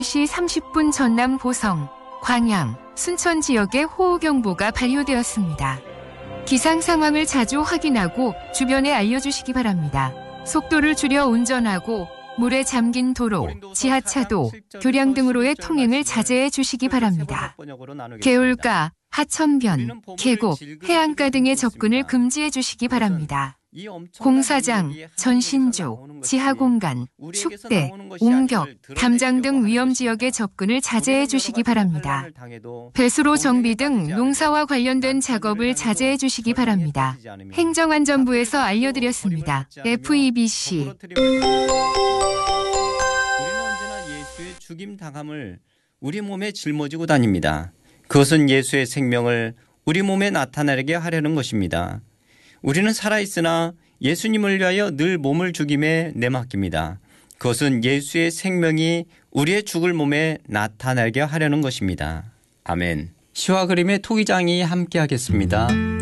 시 30분 전남 보성, 광양, 순천 지역에 호우경보가 발효되었습니다. 기상 상황을 자주 확인하고 주변에 알려주시기 바랍니다. 속도를 줄여 운전하고 물에 잠긴 도로, 지하차도, 교량 등으로의 통행을 자제해 주시기 바랍니다. 개울가, 하천변, 계곡, 해안가 등의 접근을 금지해 주시기 바랍니다. 공사장, 전신조, 지하공간, 축대, 옹벽, 담장 등 위험지역의 접근을 자제해 주시기 바랍니다. 배수로 정비 등 농사와 관련된 작업을 자제해 주시기 바랍니다. 행정안전부에서 알려드렸습니다. FEBC. 우리는 언제나 예수의 죽임당함을 우리 몸에 짊어지고 다닙니다. 그것은 예수의 생명을 우리 몸에 나타나게 하려는 것입니다. 우리는 살아있으나 예수님을 위하여 늘 몸을 죽임에 내맡깁니다. 그것은 예수의 생명이 우리의 죽을 몸에 나타나게 하려는 것입니다. 아멘. 시와 그림의 토기장이 함께하겠습니다.